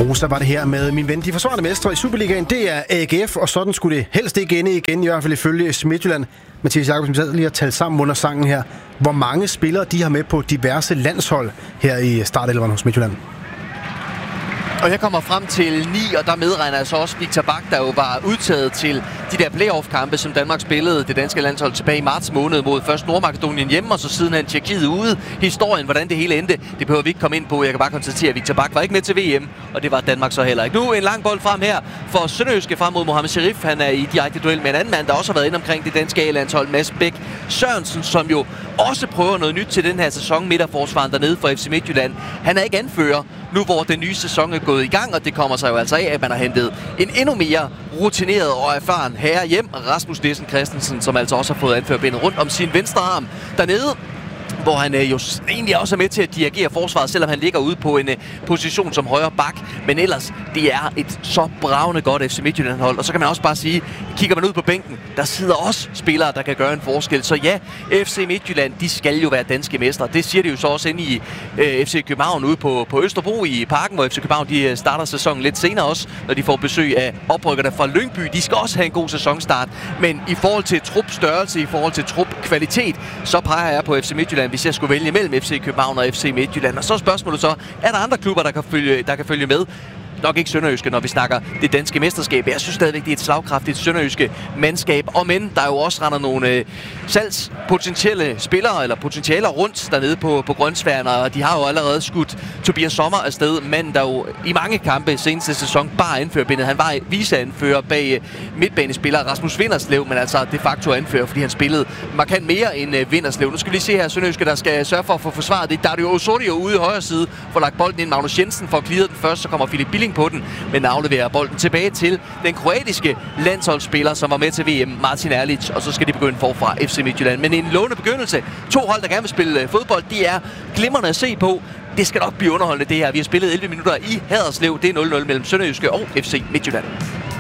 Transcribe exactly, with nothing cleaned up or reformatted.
Rosa var det her med min ven. De forsvarende mestre i Superligaen, det er A G F, og sådan skulle det helst ikke ende igen, i hvert fald ifølge Midtjylland. Mathias Jacobsen sad lige at tale sammen under sangen her. Hvor mange spillere de har med på diverse landshold her i startelveren hos Midtjylland? Og jeg kommer frem til ni, og der medregner jeg så også Victor Bak, der jo var udtaget til de der playoff-kampe, som Danmark spillede det danske landshold tilbage i marts måned mod først Nordmakedonien hjemme, og så siden han Tjekkiet ude. Historien, hvordan det hele endte, det behøver vi ikke komme ind på. Jeg kan bare konstatere, at Victor Bak var ikke med til V M, og det var Danmark så heller ikke. Nu en lang bold frem her for Sønderjyske frem mod Mohamed Sharif. Han er i direkte duel med en anden mand, der også har været inde omkring det danske A-landshold, Mads Bæk Sørensen, som jo også prøver noget nyt til den her sæson, midterforsvaren dernede for F C Midtjylland. Han er ikke anfører nu, hvor den nye sæson er gået i gang, og det kommer sig jo altså af, at man har hentet en endnu mere rutineret og erfaren herre hjem, Rasmus Nielsen Christensen, som altså også har fået anførbindet rundt om sin venstre arm dernede, hvor han øh, jo egentlig også er med til at dirigere forsvaret, selvom han ligger ude på en øh, position som højre bak. Men ellers, det er et så bravende godt F C Midtjylland-hold. Og så kan man også bare sige, kigger man ud på bænken, der sidder også spillere, der kan gøre en forskel. Så ja, F C Midtjylland, de skal jo være danske mestre. Det siger de jo så også inde i øh, F C København ude på, på Østerbro i Parken, hvor F C København de starter sæsonen lidt senere også, når de får besøg af oprykkerne fra Lyngby. De skal også have en god sæsonstart. Men i forhold til trupstørrelse, i forhold til trupkvalitet, så peger jeg på F C Midtjylland, hvis jeg skulle vælge mellem F C København og F C Midtjylland. Og så er spørgsmålet så, er der andre klubber, der kan følge, der kan følge med? Nok ikke Sønderjyske, når vi snakker det danske mesterskab. Jeg synes stadigvæk, det er et slagkraftigt sønderjyske mandskab. Og men der er jo også render nogle øh, salgspotentielle spillere, eller potentialer rundt dernede på, på Grønsværen. Og de har jo allerede skudt Tobias Sommer afsted. Manden, der jo i mange kampe seneste sæson bare anførerbindet. Han var viceanfører bag øh, midtbanespiller Rasmus Vinderslev, men altså de facto anfører, fordi han spillede markant mere end øh, Vinderslev. Nu skal vi lige se her Sønderjyske, der skal sørge for at få forsvaret det. Der er det jo Osorio ude i højre side, får lagt bolden ind. Magnus Jensen får clearet den først, så kommer Philip Billing på den, men afleverer bolden tilbage til den kroatiske landsholdsspiller, som var med til V M, Martin Erlic, og så skal de begynde forfra F C Midtjylland. Men en lovende begyndelse. To hold, der gerne vil spille fodbold, de er glimrende at se på. Det skal nok blive underholdende det her. Vi har spillet elleve minutter i Haderslev. Det er nul nul mellem Sønderjyske og F C Midtjylland.